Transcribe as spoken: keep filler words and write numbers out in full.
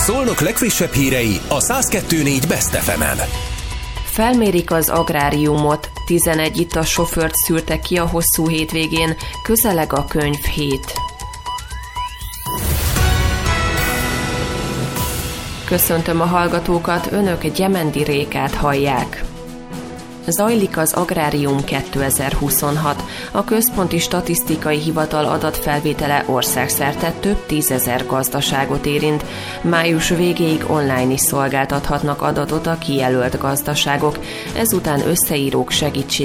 Szolnok legfrissebb hírei a száz kettő négy Best ef emen. Felmérik az agráriumot, tizenegy ittas sofőrt szűrtek ki a hosszú hétvégén, közeleg a könyvhét. Köszöntöm a hallgatókat, önök Gyemendi Rékát hallják. Zajlik az Agrárium kétezer-huszonhat. A Központi Statisztikai Hivatal adatfelvétele országszerte több tízezer gazdaságot érint. Május végéig online is szolgáltathatnak adatot a kijelölt gazdaságok, ezután összeírók segítségével